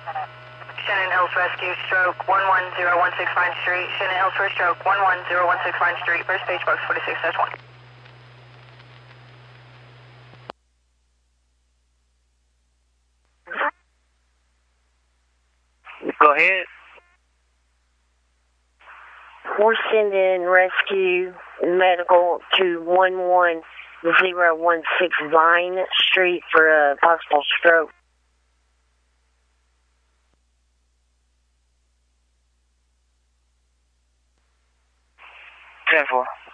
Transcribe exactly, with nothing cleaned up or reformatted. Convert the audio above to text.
Shannon Hills Rescue, stroke one one zero one six Vine Street. Shannon Hills for stroke one one zero one six Vine Street. First page box forty-six dash one. Go ahead. We're sending rescue medical to one one zero one six Vine Street for a possible stroke. ten four.